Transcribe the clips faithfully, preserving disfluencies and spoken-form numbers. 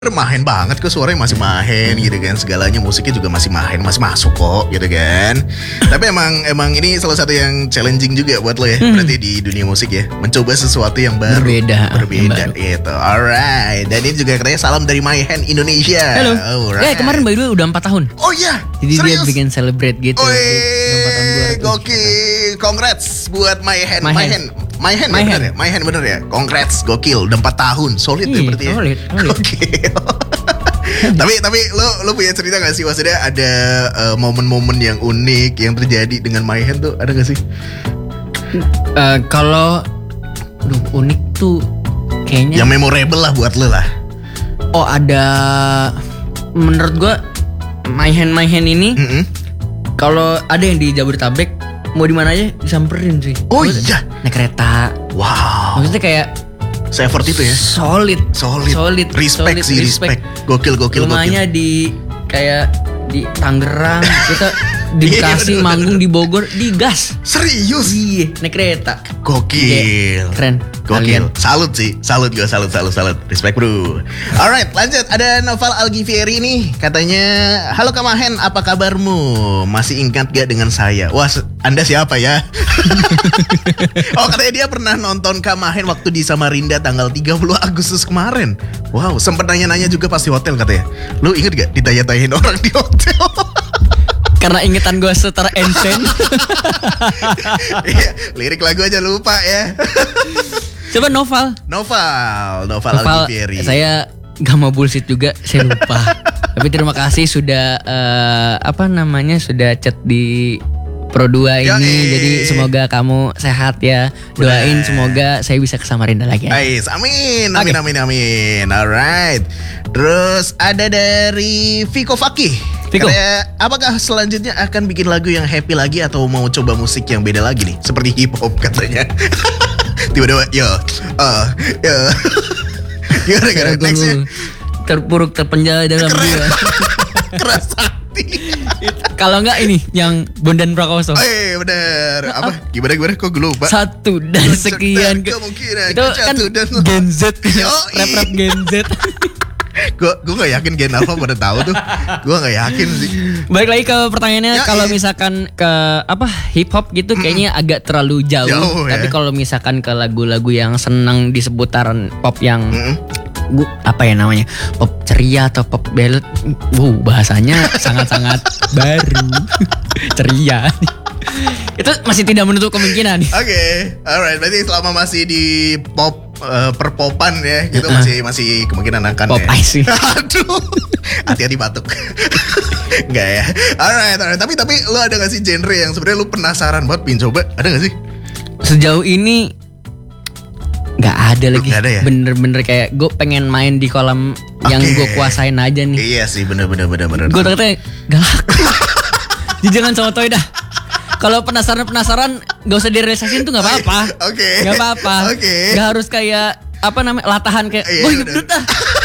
Mahen banget kok, suaranya masih mahen gitu kan, segalanya musiknya juga masih mahen, masih masuk kok gitu kan. Tapi emang emang ini salah satu yang challenging juga buat lo ya, hmm. berarti di dunia musik ya, mencoba sesuatu yang baru, berbeda, berbeda itu. Alright, dan ini juga katanya salam dari Mahen Indonesia. Halo. Alright. Ya kemarin by the way udah empat tahun. Oh iya. Jadi serius? dia bikin celebrate gitu. Wih, gokil, congrats buat Mahen, Mahen. Mahen, Mahen. Ya bener ya? Mahen bener ya? Congrats, gokil, udah empat tahun, solid ya berarti ya? Solid, solid. Gokil. tapi tapi lo lo punya cerita gak sih, maksudnya ada uh, momen-momen yang unik yang terjadi dengan Mahen tuh, ada gak sih? Uh, kalau aduh, unik tuh kayaknya yang memorable lah buat lo lah. Oh ada, menurut gua Mahen Mahen ini mm-hmm. kalau ada yang di Jabodetabek mau di mana aja disamperin sih. Oh terus iya, naik kereta. Wow. Maksudnya kayak se-effort itu ya. Solid, solid, solid, respect solid, sih, respect. Gokil, gokil, rumahnya gokil. di kayak di Tangerang, kita di Bekasi, iya, manggung di Bogor, di gas. Serius? Iya, naik kereta. Gokil. Iya, keren. Gokil. Kalian. Salut sih, salut gue, salut, salut, salut. Respect bro. Alright, lanjut. Ada Noval Algivieri nih, katanya, halo Kak Mahen, apa kabarmu? Masih ingat gak dengan saya? Wah, Anda siapa ya? Oh, katanya dia pernah nonton Kak Mahen waktu di Samarinda tanggal tiga puluh Agustus kemarin. Wow, sempet nanya-nanya juga pas di hotel katanya. Lu inget gak ditanya-tanyain orang di hotel? Karena ingetan gue setara Ensen. Iya, lirik lagu aja lupa ya. Coba Noval. Noval, Noval, Noval Algivieri. Saya gak mau bullshit juga, saya lupa. Tapi terima kasih sudah uh, apa namanya sudah chat di Pro dua ini. Yoi. Jadi semoga kamu sehat ya. Doain bener. Semoga saya bisa ke Samarinda lagi ya. Ais, amin, amin, okay. amin, amin. Alright. Terus ada dari Viko Fakih. Viko. Katanya, apakah selanjutnya akan bikin lagu yang happy lagi atau mau coba musik yang beda lagi nih? Seperti hip hop katanya. Tiba-tiba, yo, uh, yo. Gimana, gimana, nextnya? Terpuruk, terpenjara dalam jiwa. Keras hati. Kalau enggak ini yang Bondan Prakoso. Eh bener. Apa? Gimana gimana kok gue lupa. Satu dan sekian ke, kemungkinan. Itu kan dan Gen Z. Rap-rap Gen Z. Gue gue gak yakin Gen Alpha pada tahu tuh. Gue gak yakin sih. Balik lagi ke pertanyaannya, ya, kalau iya. misalkan ke apa hip hop gitu mm. kayaknya agak terlalu jauh. jauh Tapi ya. Kalau misalkan ke lagu-lagu yang senang di seputaran pop yang mm. gua, apa ya namanya, pop ceria atau pop ballad, wow bahasanya sangat-sangat baru. Ceria. Itu masih tidak menutup kemungkinan. Oke, okay. Alright. Berarti selama masih di pop uh, perpopan ya, gitu uh-uh. masih masih kemungkinan akan pop ya. ice sih. Aduh, hati-hati batuk. Enggak ya. Alright, alright. Tapi tapi lu ada gak sih genre yang sebenarnya lu penasaran buat pin coba? Ada gak sih? Sejauh ini nggak ada lagi. Gak ada ya? Bener-bener kayak gue pengen main di kolam okay. yang gue kuasain aja nih. Iya sih, bener-bener bener-bener. Gue takutnya gak laku. Jadi jangan sotoy dah. Kalau penasaran-penasaran gak usah direalisasiin tuh gak apa-apa. Oke. Okay. Gak apa-apa. Oke. Okay. Gak harus kayak apa namanya latahan kayak iya, wah hidup dah.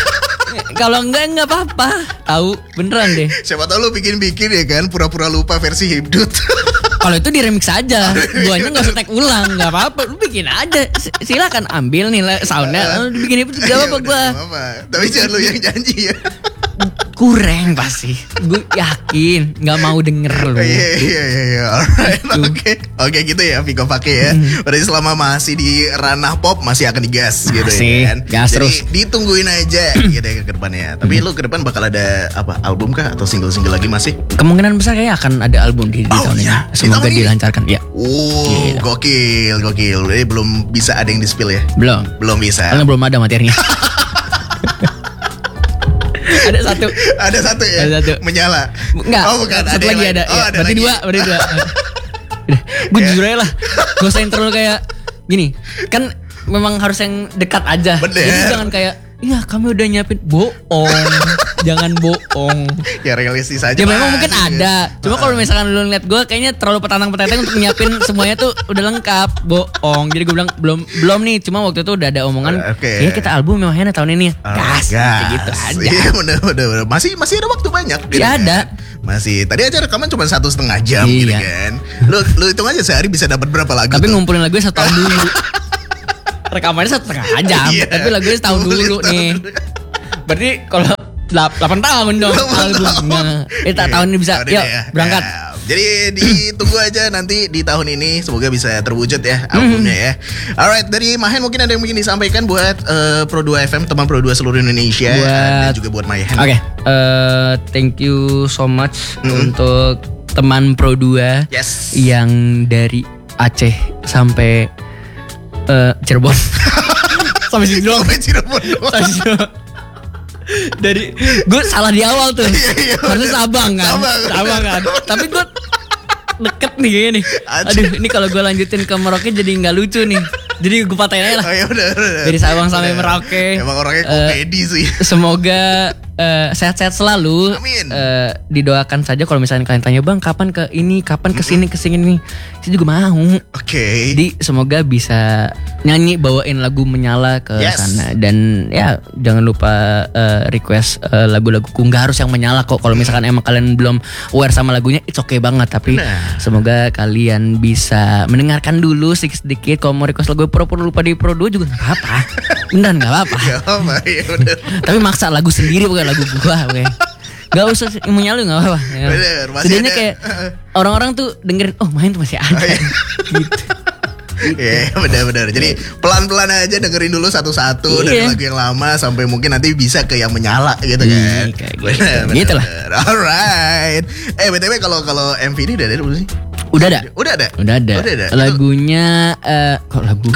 Kalau enggak enggak apa-apa. Tahu beneran deh. Siapa tahu lu bikin-bikin ya kan, pura-pura lupa versi Hibdut. Kalau itu di remix aja, guanya nggak usah tag ulang, nggak apa-apa, lu bikin aja. Silakan ambil nih soundnya, lu bikin itu gak apa-apa gua. Tapi jangan lu yang janji ya. Kurang pasti, gue yakin nggak mau denger lu. Iya iya iya, alright, oke oke gitu ya, Viko pakai ya. Berarti selama masih di ranah pop masih akan digas gitu ya kan. Gas Jadi terus. Ditungguin aja gitu ya ke depannya. Tapi lu ke depan bakal ada apa, album kah atau single-single lagi masih? Kemungkinan besar kayaknya akan ada album di, di oh, tahun iya. ini. Semoga di dilancarkan ya. Oh, gila. gokil gokil. Jadi belum bisa ada yang di spill ya? Belum. Belum bisa. Karena belum ada materinya. Ada satu. Ada satu ya? Ada satu. Menyala? Enggak. Oh bukan. Satu ada lagi ada. ada. Oh, ya. ada Berarti lagi. dua. Berarti dua. Gue jujur aja lah. Gak usah yang terlalu kayak gini. Kan memang harus yang dekat aja. Bener. Jadi jangan kayak, iya kami udah nyiapin. Bohong. Jangan bohong. Ya realistis aja. Ya memang mungkin gitu. ada. Cuma kalau misalkan lu ngeliat gue kayaknya terlalu petantang-petantang untuk nyiapin semuanya tuh udah lengkap. Bohong. Jadi gue bilang belum belum nih. Cuma waktu itu udah ada omongan. Okay. Ya kita album memangnya tahun ini. Gas. Gas. Gitu aja. Iya bener, bener, bener. Masih masih ada waktu banyak. Gitu ya ada. Masih. Tadi aja rekaman cuma satu setengah jam iya. gitu kan. Lu lu hitung aja sehari bisa dapat berapa lagu. Tapi tuh? ngumpulin lagunya satu tahun dulu. Rekamannya satu setengah jam. Iya. Tapi lagunya setahun dulu nih. Berarti kalau delapan tahun dong albumnya. Eh tak tahun ini bisa. Yuk ya. Berangkat. Ya. Jadi ditunggu aja nanti di tahun ini semoga bisa terwujud ya albumnya ya. Alright, dari Mahen mungkin ada yang mungkin disampaikan buat uh, Pro dua F M, teman Pro dua seluruh Indonesia buat, dan juga buat Mahen. Oke, okay. uh, thank you so much mm-hmm. untuk teman Pro dua yes. yang dari Aceh sampai uh, Cirebon. Sampai situ doang. Sampai Cirebon doang. Sampai Cirebon. Dari gue salah di awal tuh. Harusnya Sabang kan. Sabang, Sabang kan. Tapi gue deket nih kayaknya nih. Aduh, ini kalau gue lanjutin ke Merauke jadi nggak lucu nih. Jadi gue patahin aja lah. Oh, ya udah, udah. Dari Sabang sampai Merauke. Emang orangnya komedi uh, sih. Semoga uh, sehat-sehat selalu. Amin. Uh, didoakan saja kalau misalnya kalian tanya, "Bang, kapan ke ini? Kapan ke sini ke sini nih?" Saya juga mau. Oke. Okay. Jadi semoga bisa nyanyi bawain lagu Menyala ke yes. sana dan ya jangan lupa uh, request uh, lagu-laguku, nggak harus yang menyala kok. Kalau misalkan emang kalian belum aware sama lagunya, it's okay banget. Tapi nah. semoga kalian bisa mendengarkan dulu sedikit-sedikit. Kalau mau request lagu pro-pro lupa di Pro dua juga nggak apa-apa. Beneran nggak apa-apa. Gak apa ya bener. Tapi maksa lagu sendiri bukan lagu gua, oke. Gak usah menyala nggak apa-apa. Bener. Setidaknya kayak orang-orang tuh dengerin, oh Mahen tuh masih ada. Oh, iya. Gitu. Iya yeah, benar-benar. Jadi pelan-pelan aja dengerin dulu satu-satu yeah. dari lagu yang lama sampai mungkin nanti bisa ke yang menyala gitu kan. Kayak gitu. Gitu lah. Alright. Eh B T W kalau kalau M V ini udah ada belum sih? Udah ada. Udah ada. Udah ada. Udah ada. Lagunya uh, kok lagu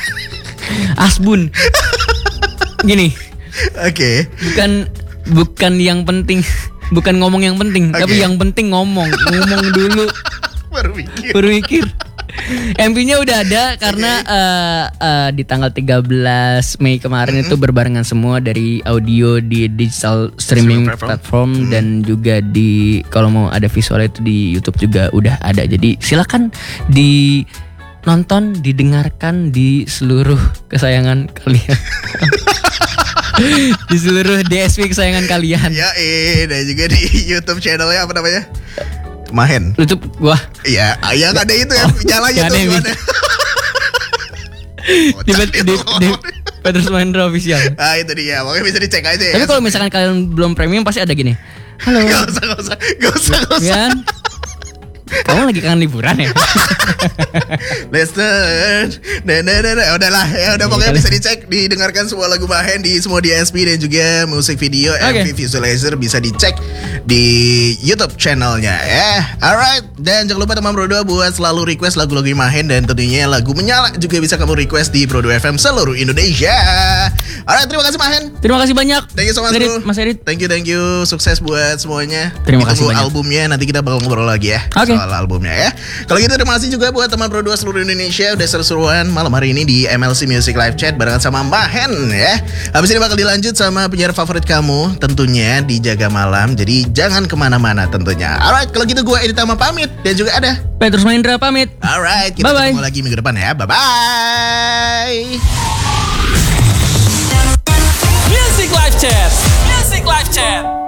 Asbun. Gini. Oke. Okay. Bukan bukan yang penting, bukan ngomong yang penting, okay. tapi yang penting ngomong. Ngomong dulu. Baru mikir. Baru mikir. M V-nya udah ada karena okay. uh, uh, di tanggal tiga belas Mei kemarin mm-hmm. itu berbarengan semua dari audio di digital streaming platform, platform mm-hmm. dan juga di kalau mau ada visual itu di YouTube juga udah ada. Jadi silakan di nonton, didengarkan di seluruh kesayangan kalian. Di seluruh D S P kesayangan kalian. Ya, eh, dan juga di YouTube channelnya apa namanya? Mahen. YouTube gua. Iya, yang ada itu ya, nyalanya tuh gimana? Di di di Petrus Mahendra Official. Ah itu dia, makanya bisa dicek aja ya. Tapi kalau misalkan kalian belum premium pasti ada gini. Halo. Gak usah, gak usah, gak usah, gak usah. Kan? Kamu lagi kangen liburan ya? Listen, nah, nah, nah, nah. Udahlah, ya udah pokoknya bisa dicek, didengarkan semua lagu Mahen di semua D S P dan juga musik video okay. M V Visualizer bisa dicek di YouTube channelnya ya. Alright, dan jangan lupa teman Pro dua buat selalu request lagu-lagu Mahen dan tentunya lagu Menyala juga bisa kamu request di Pro dua F M seluruh Indonesia. Alright, terima kasih Mahen. Terima kasih banyak. Thank you so much bro. Mas Erit. Thank you, thank you. Sukses buat semuanya. Terima kasih banyak. Albumnya nanti kita bakal ngobrol lagi ya. Oke. Okay. Soal albumnya ya. Kalau gitu terima kasih juga buat teman Pro dua seluruh Indonesia udah seru-seruan malam hari ini di M L C Music Live Chat barengan sama Mahen ya. Habis ini bakal dilanjut sama penyiar favorit kamu tentunya di Jaga Malam. Jadi jangan kemana-mana tentunya. Alright, kalau gitu gue Edit sama pamit dan juga ada Petrus Mahendra pamit. Alright, kita bye-bye. Ketemu lagi minggu depan ya. Bye-bye. Music Live Chat. Music Live Chat.